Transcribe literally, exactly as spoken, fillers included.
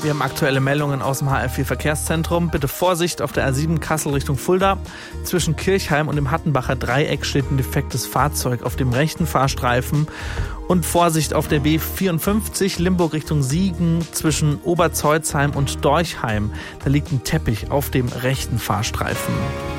Wir haben aktuelle Meldungen aus dem H R vier Verkehrszentrum. Bitte Vorsicht auf der A sieben Kassel Richtung Fulda. Zwischen Kirchheim und dem Hattenbacher Dreieck steht ein defektes Fahrzeug auf dem rechten Fahrstreifen. Und Vorsicht auf der B vierundfünfzig Limburg Richtung Siegen zwischen Oberzeuzheim und Dorchheim. Da liegt ein Teppich auf dem rechten Fahrstreifen.